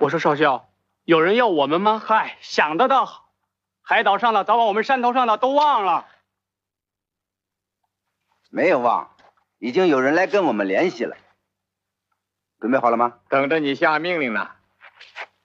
我说少校，有人要我们吗？ 嗨，想得倒好，海岛上的早把我们山头上的都忘了。 没有忘，已经有人来跟我们联系了。准备好了吗？ 等着你下命令呢。